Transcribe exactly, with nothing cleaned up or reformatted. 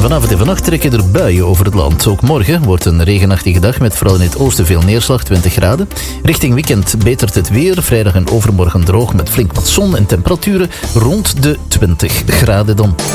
Vanavond en vannacht trekken er buien over het land. Ook morgen wordt een regenachtige dag met vooral in het oosten veel neerslag, twintig graden. Richting weekend betert het weer. Vrijdag en overmorgen droog met flink wat zon en temperaturen rond de twintig graden dan.